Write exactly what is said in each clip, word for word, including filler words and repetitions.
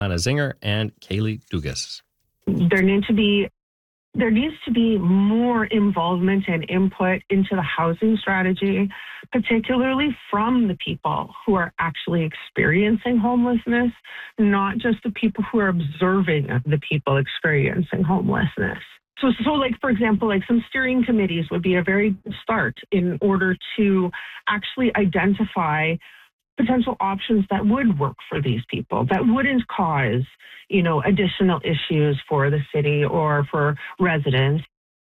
Anna Zinger and Kaylee Dugas. There need to be There needs to be more involvement and input into the housing strategy, particularly from the people who are actually experiencing homelessness, not just the people who are observing the people experiencing homelessness. So, so like, for example, like some steering committees would be a very good start in order to actually identify potential options that would work for these people, that wouldn't cause, you know, additional issues for the city or for residents.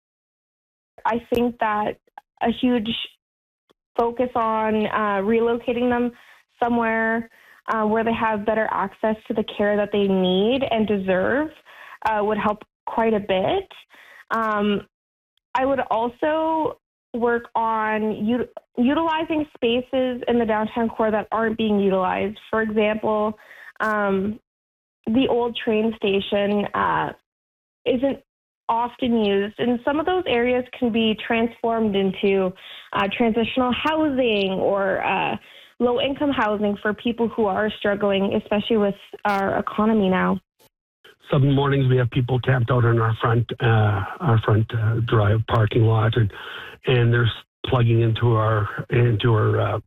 I think that a huge focus on uh, relocating them somewhere uh, where they have better access to the care that they need and deserve uh, would help quite a bit. Um, I would also work on u- utilizing spaces in the downtown core that aren't being utilized. For example, um, the old train station uh, isn't often used, and some of those areas can be transformed into uh, transitional housing or uh, low-income housing for people who are struggling, especially with our economy now. Some mornings we have people camped out on our front uh, our front uh, drive parking lot, and and they're plugging into our into our uh,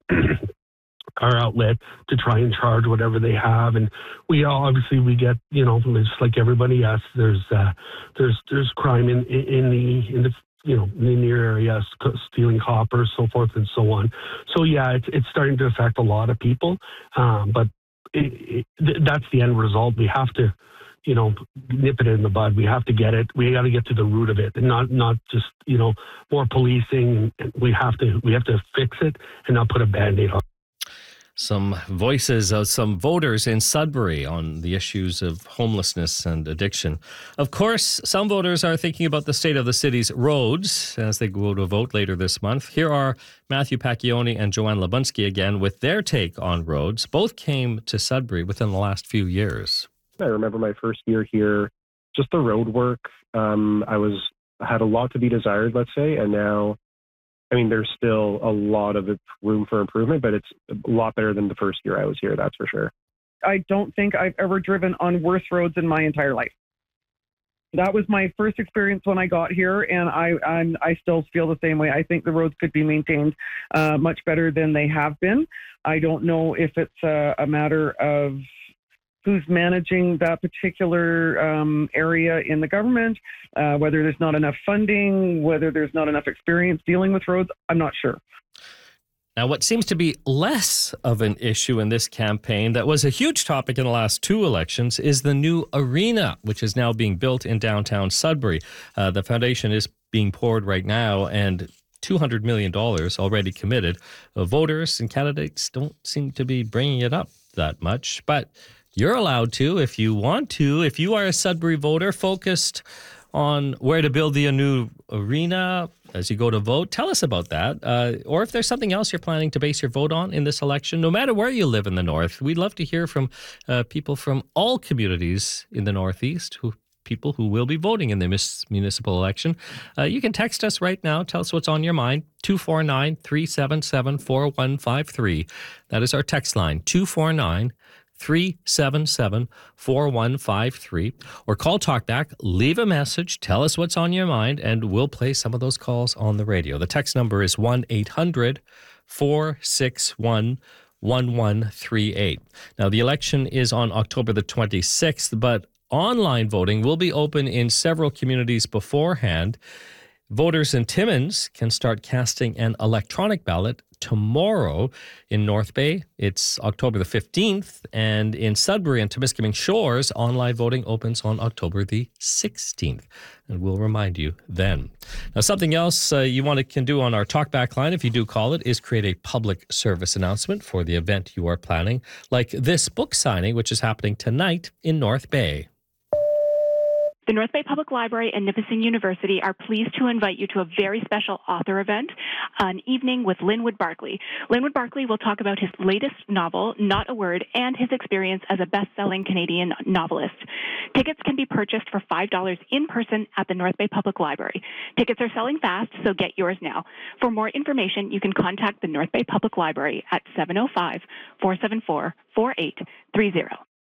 our outlet to try and charge whatever they have. And we all, obviously we get, you know, just like everybody else, there's uh, there's there's crime in in the in the you know in the near area, stealing copper, so forth and so on. So yeah, it's it's starting to affect a lot of people, um, but it, it, that's the end result. We have to, you know, nip it in the bud. We have to get it. We got to get to the root of it, and not not just, you know, more policing. We have to we have to fix it and not put a Band-Aid on. Some voices of some voters in Sudbury on the issues of homelessness and addiction. Of course, some voters are thinking about the state of the city's roads as they go to vote later this month. Here are Matthew Pacchioni and Joanne Labunsky again with their take on roads. Both came to Sudbury within the last few years. I remember my first year here, just the road work. Um, I was had a lot to be desired, let's say, and now, I mean, there's still a lot of room for improvement, but it's a lot better than the first year I was here, that's for sure. I don't think I've ever driven on worse roads in my entire life. That was my first experience when I got here, and I I'm, I still feel the same way. I think the roads could be maintained uh, much better than they have been. I don't know if it's a, a matter of who's managing that particular um, area in the government, uh, whether there's not enough funding, whether there's not enough experience dealing with roads. I'm not sure. Now, what seems to be less of an issue in this campaign that was a huge topic in the last two elections is the new arena, which is now being built in downtown Sudbury. Uh, the foundation is being poured right now, and two hundred million dollars already committed. Uh, voters and candidates don't seem to be bringing it up that much, but you're allowed to if you want to. If you are a Sudbury voter focused on where to build the new arena as you go to vote, tell us about that. Uh, or if there's something else you're planning to base your vote on in this election, no matter where you live in the North. We'd love to hear from uh, people from all communities in the Northeast, who people who will be voting in the municipal election. Uh, you can text us right now. Tell us what's on your mind. two four nine, three seven seven, four one five three. That is our text line, two four nine, three seven seven, four one five three, or call Talkback, leave a message, tell us what's on your mind, and we'll play some of those calls on the radio. The text number is one eight hundred, four six one, one one three eight. Now, the election is on October the twenty-sixth, but online voting will be open in several communities beforehand. Voters in Timmins can start casting an electronic ballot tomorrow. In North Bay, it's October the fifteenth, and in Sudbury and Temiskaming Shores, online voting opens on October the sixteenth, and we'll remind you then. Now, something else uh, you want to can do on our Talkback line, if you do call it, is create a public service announcement for the event you are planning, like this book signing, which is happening tonight in North Bay. The North Bay Public Library and Nipissing University are pleased to invite you to a very special author event, an evening with Linwood Barkley. Linwood Barkley will talk about his latest novel, Not a Word, and his experience as a best-selling Canadian novelist. Tickets can be purchased for five dollars in person at the North Bay Public Library. Tickets are selling fast, so get yours now. For more information, you can contact the North Bay Public Library at seven oh five, four seven four, four eight three zero.